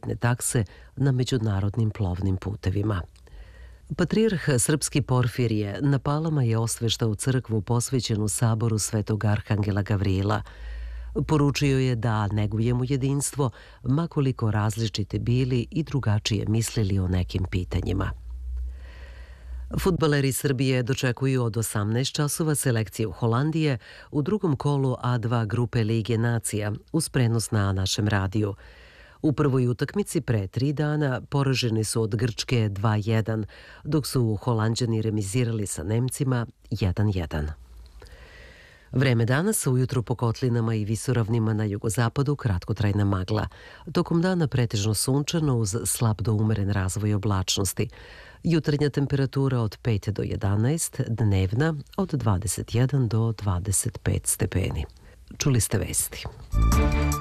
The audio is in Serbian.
putne takse na međunarodnim plovnim putevima. Patrijarh srpski Porfirije na Palama je osveštao crkvu posvećenu saboru Svetog Arhangela Gavrila. Poručio je da negujemo jedinstvo, makoliko različite bili i drugačije mislili o nekim pitanjima. Fudbaleri Srbije dočekuju od 18 časova selekciju Holandije u drugom kolu A2 grupe Lige nacija uz prenos na našem radiju. U prvoj utakmici pre 3 dana poraženi su od Grčke 2-1, dok su Holanđani remizirali sa Nemcima 1-1. Vreme danas ujutru po kotlinama i visoravnima na jugozapadu kratkotrajna magla. Tokom dana pretežno sunčano uz slab do umeren razvoj oblačnosti. Jutarnja temperatura od 5 do 11, dnevna od 21 do 25 stepeni. Čuli ste vesti.